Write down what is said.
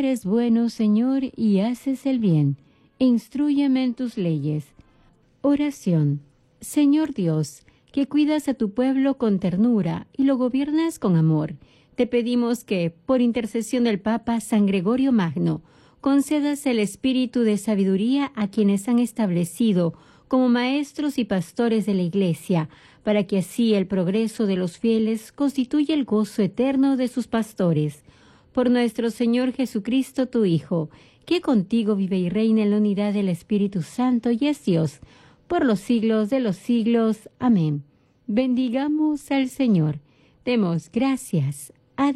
eres bueno, Señor, y haces el bien. Instrúyeme en tus leyes. Oración. Señor Dios, que cuidas a tu pueblo con ternura y lo gobiernas con amor, te pedimos que, por intercesión del Papa San Gregorio Magno, concedas el espíritu de sabiduría a quienes han establecido como maestros y pastores de la Iglesia, para que así el progreso de los fieles constituya el gozo eterno de sus pastores. Por nuestro Señor Jesucristo, tu Hijo, que contigo vive y reina en la unidad del Espíritu Santo y es Dios, por los siglos de los siglos. Amén. Bendigamos al Señor. Demos gracias